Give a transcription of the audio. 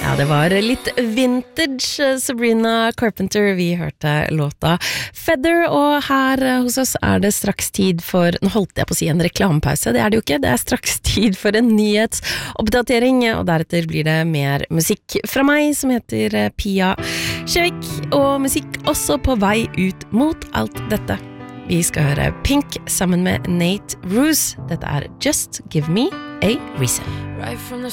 Ja, det var litt vintage Sabrina Carpenter. Vi hørte låta Feather, og her hos oss det straks tid for, nå holdt jeg på å si en reklamepause, det det jo ikke, det straks tid for en nyhetsoppdatering, og deretter blir det mer musikk fra meg, som heter Pia Kjevik, og musikk også på vei ut mot alt dette. Vi skal høre Pink sammen med Nate Roos. Dette Just Give Me a Reason. Right from the